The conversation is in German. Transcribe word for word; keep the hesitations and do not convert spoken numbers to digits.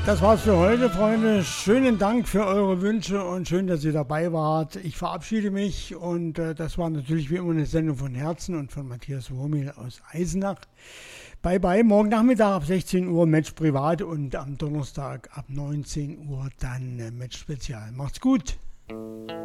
Das war's für heute, Freunde. Schönen Dank für eure Wünsche und schön, dass ihr dabei wart. Ich verabschiede mich und äh, das war natürlich wie immer eine Sendung von Herzen und von Matthias Wurmel aus Eisenach. Bye bye, morgen Nachmittag ab sechzehn Uhr Match privat und am Donnerstag ab neunzehn Uhr dann äh, Match Spezial. Macht's gut.